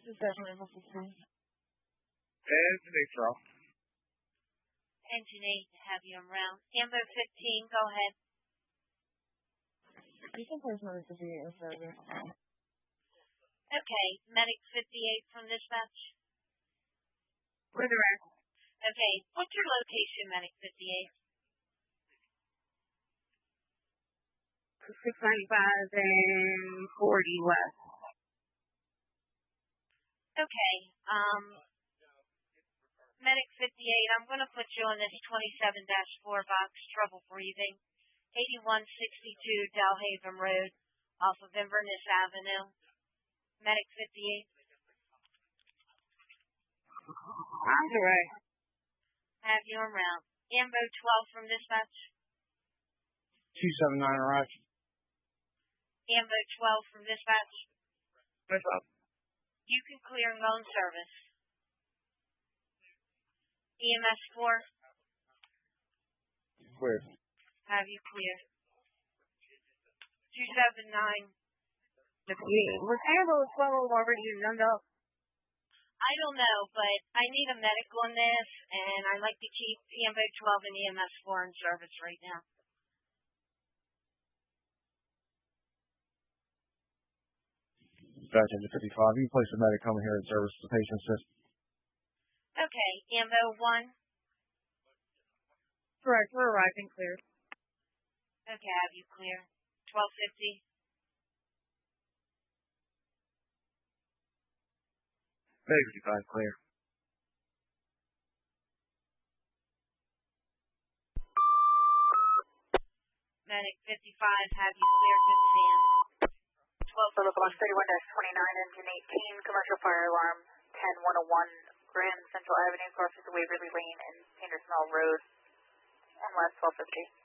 This is Desmond Level 15. Engine 8, Charles. Engine 8, have you en route. Ambo 15, go ahead. You can place Medic 58 in service. Okay, Medic 58 from dispatch. We're direct. Okay, what's your location, Medic 58? 695 and 40 west. Okay, Medic 58, I'm going to put you on this 27-4 box, trouble breathing, 8162 Delhaven Road, off of Inverness Avenue. Medic 58. I'm direct. Have you en route. Ambo 12 from dispatch. 279 arrived. Ambo 12 from dispatch. What's up? You can clear loan service. EMS 4. Clear. Have you clear. 279. Was Ambo 12 already numbed up? I don't know, but I need a medic on this, and I'd like to keep Ambo 12 and EMS 4 in service right now. Back into 55. You can place a medic coming here in service to the patient assist. Okay, Ambo 1. Correct. We're arriving clear. Okay, have you clear. 1250. Medic 55, clear. Medic 55, have you clear. Good Sam. 12 Block 31-29, engine 18, commercial fire alarm 10101 Grand Central Avenue, crosses Waverly Lane and Sandersmill Road, on last 1250.